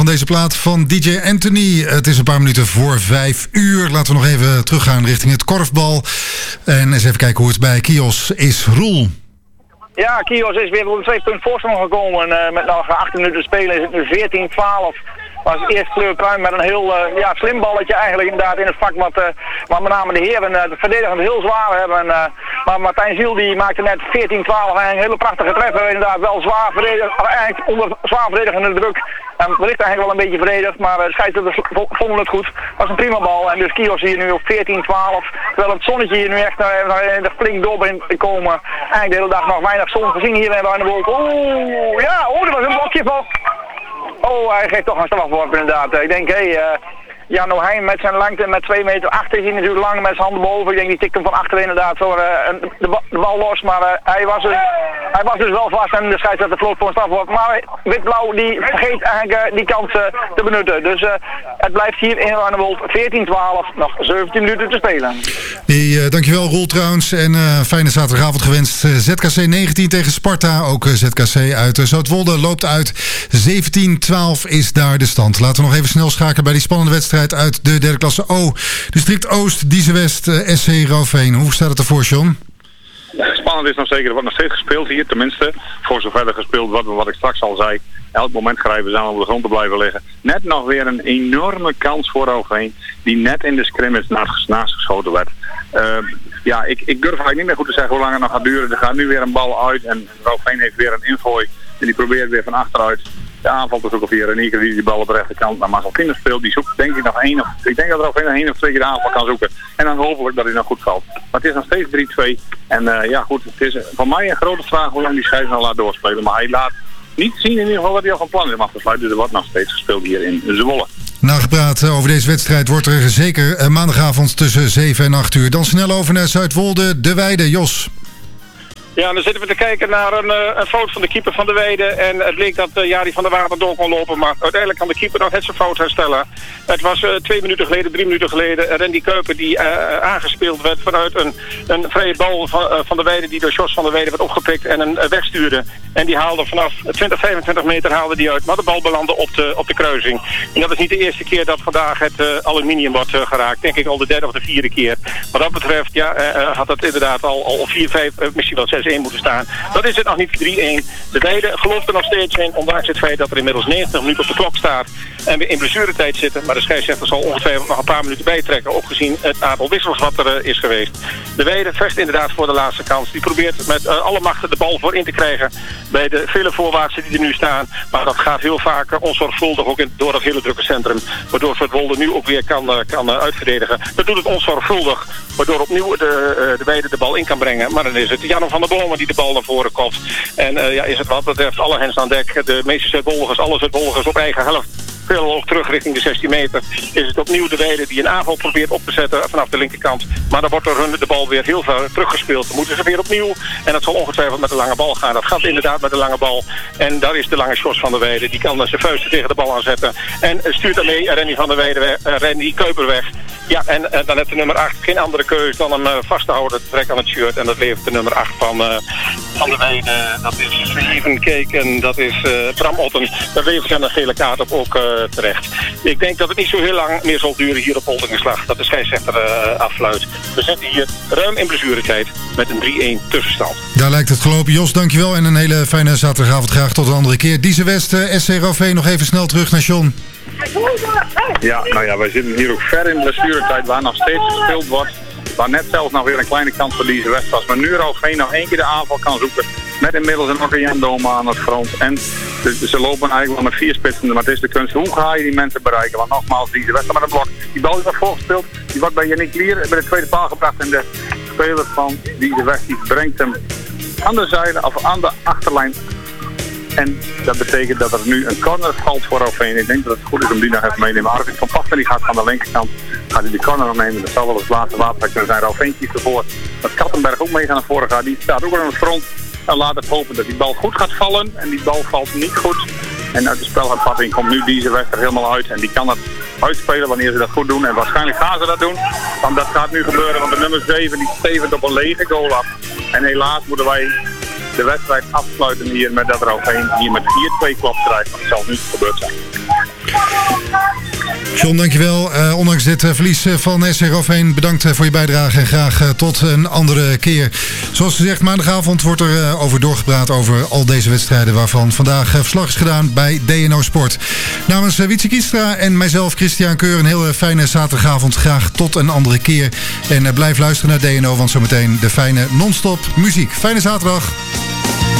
Van deze plaat van DJ Anthony. Het is een paar minuten voor 5 uur. Laten we nog even teruggaan richting het korfbal. En eens even kijken hoe het bij Kios is. Roel. Ja, Kios is weer op een 2-punt voorsprong gekomen. Met nog 8 minuten spelen is het nu 14-12. Was het eerst kleurpruim met een heel slim balletje eigenlijk inderdaad in het vak wat met name de heren het verdedigend heel zwaar hebben. Maar Martijn Ziel die maakte net 14-12 en een hele prachtige treffer. Inderdaad wel zwaar verdedigd, eigenlijk onder zwaar verdedigende druk. En wellicht eigenlijk wel een beetje verdedigd, maar de scheidsrechters vonden het goed. Het was een prima bal en dus Kios hier nu op 14-12. Terwijl het zonnetje hier nu echt er flink door begint te komen. Eigenlijk de hele dag nog weinig zon gezien hier in Ruinewold. Dat was een blokje van... Oh, hij geeft toch een strafworp inderdaad. Ik denk, Jan O'Heijn met zijn lengte met 2,8 meter is hij natuurlijk lang met zijn handen boven. Ik denk die tikt hem van achter inderdaad zo de bal los. Maar hij was dus wel vast en de scheidsrechter floot voor een strafworp. Maar Wit-Blauw die vergeet eigenlijk die kans te benutten. Dus het blijft hier in Ruinewold 14-12. Nog 17 minuten te spelen. Dankjewel Roel trouwens. En fijne zaterdagavond gewenst. ZKC 19 tegen Sparta. Ook ZKC uit Zoutwolde loopt uit. 17-12 is daar de stand. Laten we nog even snel schakelen bij die spannende wedstrijd uit de derde klasse O. District Oost, Dieze West, SC Rouveen. Hoe staat het ervoor, John? Spannend is nog zeker. Er wordt nog steeds gespeeld hier. Tenminste, voor zover er gespeeld wordt, wat ik straks al zei. Elk moment grijpen ze aan om op de grond te blijven liggen. Net nog weer een enorme kans voor Rouveen. Die net in de scrimmage naast geschoten werd. Ik durf eigenlijk niet meer goed te zeggen hoe lang het nog gaat duren. Er gaat nu weer een bal uit en Rouveen heeft weer een ingooi. En die probeert weer van achteruit de aanval te zoeken via Renieke die bal op de rechterkant naar Marcel Kinders speelt. Die zoekt denk ik nog ik denk dat Rouveen nog 1 of 2 keer de aanval kan zoeken. En dan hopelijk dat hij nog goed valt. Maar het is nog steeds 3-2. En het is voor mij een grote vraag hoe lang die scheidsrechter nou laat doorspelen. Maar hij laat niet zien in ieder geval wat hij al van plan is om af te sluiten. Dus er wordt nog steeds gespeeld hier in Zwolle. Nagepraat over deze wedstrijd wordt er zeker maandagavond tussen 7 en 8 uur. Dan snel over naar Zuidwolde, De Weide, Jos. Ja, dan zitten we te kijken naar een fout van de keeper van De Weide. En het leek dat Jari van der Water door kon lopen. Maar uiteindelijk kan de keeper nog net zijn fout herstellen. Het was 2 minuten geleden, 3 minuten geleden. Randy Keuper die aangespeeld werd vanuit een vrije bal van De Weide. Die door Jos van Der Weide werd opgepikt en een wegstuurde. En die haalde vanaf 20-25 meter haalde die uit. Maar de bal belandde op de kruising. En dat is niet de eerste keer dat vandaag het aluminium wordt geraakt. Denk ik al de 3e of de 4e keer. Wat dat betreft had het inderdaad al 4-5, misschien wel 6-1 moeten staan. Dat is het nog niet 3-1. De Weide gelooft er nog steeds in, ondanks het feit dat er inmiddels 90 minuten op de klok staat en we in blessuretijd zitten. Maar de scheidsrechter zal ongetwijfeld nog een paar minuten bijtrekken, ook gezien het aantal wissels wat er is geweest. De Weide vecht inderdaad voor de laatste kans. Die probeert met alle machten de bal voorin te krijgen bij de vele voorwaartsen die er nu staan. Maar dat gaat heel vaak onzorgvuldig ook door het hele drukke centrum. Waardoor Zuidwolde nu ook weer kan uitverdedigen. Dat doet het onzorgvuldig. Waardoor opnieuw de Weide de bal in kan brengen. Maar dan is het Jan van der Bomen die de bal naar voren kopt. En is het wat betreft alle hens aan dek. De meeste Zuidwoldigers, alle Zuidwoldigers op eigen helft. Veel hoog terug richting de 16 meter. Is het opnieuw de Weide die een aanval probeert op te zetten vanaf de linkerkant. Maar dan wordt door hun de bal weer heel ver teruggespeeld. Dan moeten ze weer opnieuw. En dat zal ongetwijfeld met de lange bal gaan. Dat gaat inderdaad met de lange bal. En daar is de lange Jos van der Weide. Die kan zijn vuisten tegen de bal aanzetten. En stuurt daarmee Rennie van der Weide Rennie Keuper weg. Ja, en dan heeft de nummer 8 geen andere keuze dan hem vast te houden, te trekken aan het shirt. En dat levert de nummer 8 van de Weide. Dat is Steven Keek en dat is Bram Otten. Daar levert hem een gele kaart op ook terecht. Ik denk dat het niet zo heel lang meer zal duren hier op Oldingenslag. Dat de scheidsrechter affluit. We zitten hier ruim in blessuretijd met een 3-1 tussenstand. Daar lijkt het gelopen. Jos, dankjewel. En een hele fijne zaterdagavond. Graag tot een andere keer. Dieze West, SC Rouveen, nog even snel terug naar John. Ja, wij zitten hier ook ver in blessuretijd waar nog steeds gespeeld wordt. Waar net zelfs nog weer een kleine kans voor Dieze West was. Maar nu Rouveen nog 1 keer de aanval kan zoeken. Met inmiddels een Orkajendoma aan het front. En ze lopen eigenlijk wel met 4 spitsen. Maar het is de kunst. Hoe ga je die mensen bereiken? Want nogmaals, Dieze West met een blok. Die bal is wat voorgespeeld. Die wordt bij Yannick Lier bij de tweede paal gebracht. En de speler van Dieze West die brengt hem aan de zijde of aan de achterlijn. En dat betekent dat er nu een corner valt voor Rouveen. Ik denk dat het goed is om die nog even mee te nemen. Arvid van Pachter die gaat van de linkerkant. Gaat hij de corner nog nemen. Dat zal wel het laatste wapen kunnen zijn. Rouveen kiest ervoor dat Kattenberg ook mee naar voren gaat. Die staat ook aan het front. En laat het hopen dat die bal goed gaat vallen. En die bal valt niet goed. En uit de spelhervatting komt nu Dieze West er helemaal uit. En die kan het uitspelen wanneer ze dat goed doen. En waarschijnlijk gaan ze dat doen. Want dat gaat nu gebeuren. Want de nummer 7 die stevend op een lege goal af. En helaas moeten wij de wedstrijd afsluiten hier met dat Rouveen hier met 4-2 klop krijgt. Dat zal nu gebeurd zijn. John, dankjewel. Ondanks dit verlies van SC Heerenveen, bedankt voor je bijdrage en graag tot een andere keer. Zoals gezegd, maandagavond wordt er over doorgepraat over al deze wedstrijden waarvan vandaag verslag is gedaan bij DNO Sport. Namens Wietse Kiestra en mijzelf, Christian Keur, een hele fijne zaterdagavond. Graag tot een andere keer. En blijf luisteren naar DNO, want zometeen de fijne non-stop muziek. Fijne zaterdag.